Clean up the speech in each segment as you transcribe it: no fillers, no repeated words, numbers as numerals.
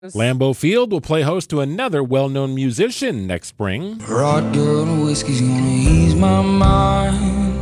Lambeau Field will play host to another well-known musician next spring. Rod girl and whiskey's gonna ease my mind.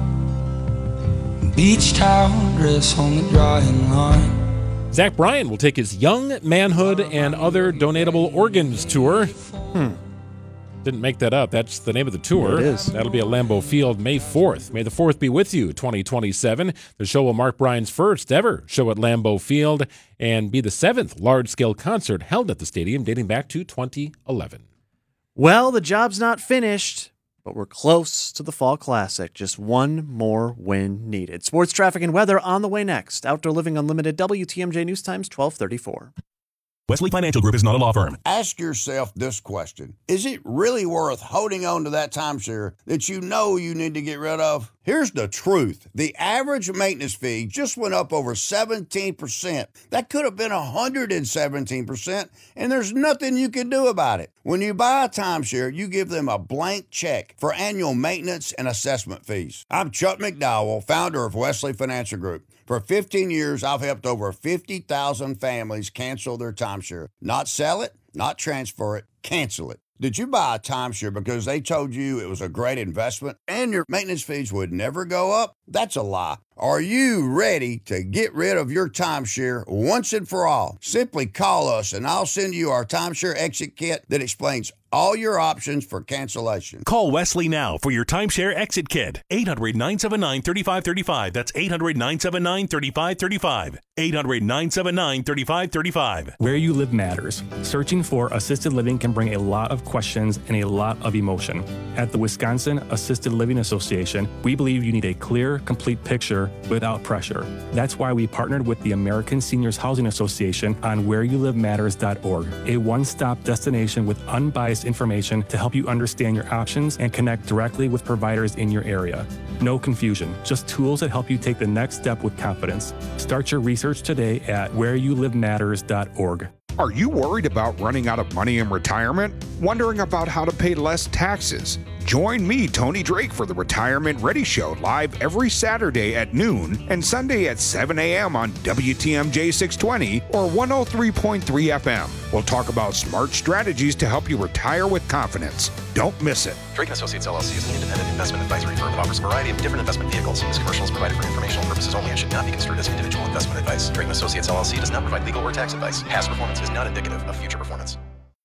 Beach towel dress on the drying line. Zach Bryan will take his Young Manhood and Other Donatable Organs tour. Didn't make that up. That's the name of the tour. It is. That'll be at Lambeau Field May 4th. May the 4th be with you, 2027. The show will mark Bryan's first ever show at Lambeau Field and be the 7th large-scale concert held at the stadium dating back to 2011. Well, the job's not finished, but we're close to the Fall Classic. Just one more win needed. Sports, traffic, and weather on the way next. Outdoor Living Unlimited, WTMJ News Times, 1234. Wesley Financial Group is not a law firm. Ask yourself this question. Is it really worth holding on to that timeshare that you know you need to get rid of? Here's the truth. The average maintenance fee just went up over 17%. That could have been 117%, and there's nothing you can do about it. When you buy a timeshare, you give them a blank check for annual maintenance and assessment fees. I'm Chuck McDowell, founder of Wesley Financial Group. For 15 years, I've helped over 50,000 families cancel their timeshare. Not sell it, not transfer it, cancel it. Did you buy a timeshare because they told you it was a great investment and your maintenance fees would never go up? That's a lie. Are you ready to get rid of your timeshare once and for all? Simply call us and I'll send you our timeshare exit kit that explains all your options for cancellation. Call Wesley now for your timeshare exit kit. 800-979-3535. That's 800-979-3535. 800-979-3535. Where you live matters. Searching for assisted living can bring a lot of questions and a lot of emotion. At the Wisconsin Assisted Living Association, we believe you need a clear, complete picture without pressure. That's why we partnered with the American Seniors Housing Association on whereyouLiveMatters.org, a one-stop destination with unbiased information to help you understand your options and connect directly with providers in your area. No confusion, just tools that help you take the next step with confidence. Start your research today at whereyouLiveMatters.org. Are you worried about running out of money in retirement? Wondering about how to pay less taxes? Join me, Tony Drake, for the Retirement Ready Show, live every Saturday at noon and Sunday at 7 a.m. on WTMJ 620 or 103.3 FM. We'll talk about smart strategies to help you retire with confidence. Don't miss it. Drake & Associates LLC is an independent investment advisory firm that offers a variety of different investment vehicles. This commercial is provided for informational purposes only and should not be construed as individual investment advice. Drake & Associates LLC does not provide legal or tax advice. Past performance is not indicative of future performance.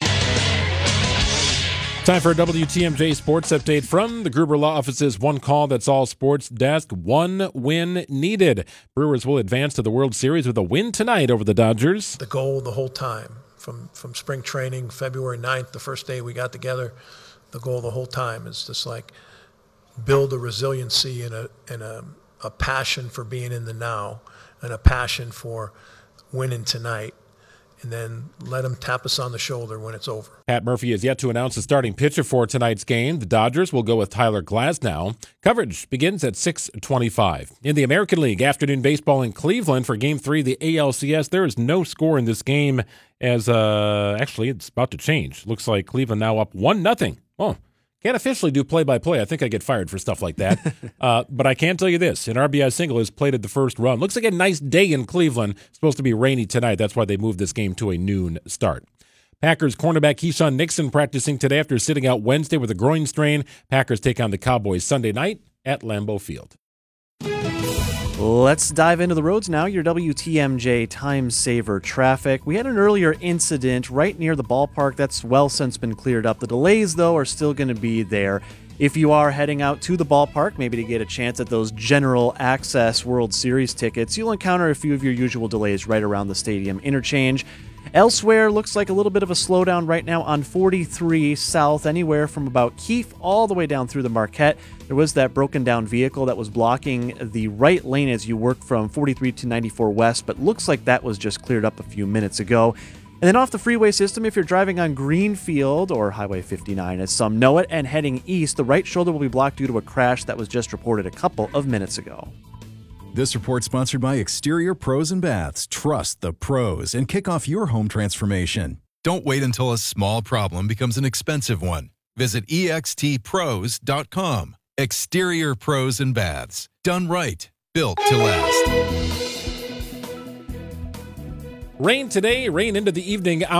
Time for a WTMJ Sports Update from the Gruber Law Office's One Call That's All Sports Desk. One win needed. Brewers will advance to the World Series with a win tonight over the Dodgers. The goal the whole time, from spring training, February 9th, the first day we got together, the goal the whole time is just like build a resiliency and a passion for being in the now and a passion for winning tonight. And then let them tap us on the shoulder when it's over. Pat Murphy has yet to announce a starting pitcher for tonight's game. The Dodgers will go with Tyler Glasnow. Coverage begins at 6:25. In the American League, afternoon baseball in Cleveland for Game 3 of the ALCS. There is no score in this game as, actually, it's about to change. Looks like Cleveland now up 1-0. Oh, can't officially do play-by-play. I think I get fired for stuff like that. But I can tell you this. An RBI single has plated the first run. Looks like a nice day in Cleveland. It's supposed to be rainy tonight. That's why they moved this game to a noon start. Packers cornerback Keyshawn Nixon practicing today after sitting out Wednesday with a groin strain. Packers take on the Cowboys Sunday night at Lambeau Field. Let's dive into the roads now. Your WTMJ Time Saver traffic. We had an earlier incident right near the ballpark. That's well since been cleared up. The delays, though, are still going to be there. If you are heading out to the ballpark, maybe to get a chance at those general access World Series tickets, you'll encounter a few of your usual delays right around the stadium interchange. Elsewhere, looks like a little bit of a slowdown right now on 43 South, anywhere from about Keefe all the way down through the Marquette. There was that broken down vehicle that was blocking the right lane as you worked from 43 to 94 West, but looks like that was just cleared up a few minutes ago. And then off the freeway system, if you're driving on Greenfield or Highway 59 as some know it, and heading east, the right shoulder will be blocked due to a crash that was just reported a couple of minutes ago. This report sponsored by Exterior Pros and Baths. Trust the pros and kick off your home transformation. Don't wait until a small problem becomes an expensive one. Visit extpros.com. Exterior Pros and Baths. Done right. Built to last. Rain today, rain into the evening hours.